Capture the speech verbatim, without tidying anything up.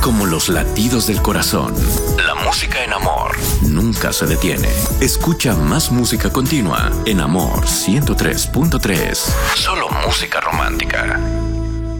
como los latidos del corazón. La música en Amor nunca se detiene. Escucha más música continua en Amor ciento tres punto tres. Solo música romántica.